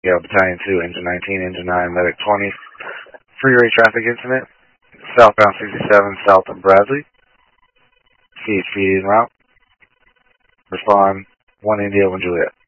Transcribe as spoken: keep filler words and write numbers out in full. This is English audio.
Yeah, Battalion two, Engine nineteen, Engine nine, Medic twenty. Freeway traffic incident. Southbound sixty-seven, south of Bradley. C H P en route. Respond one India, one Juliet.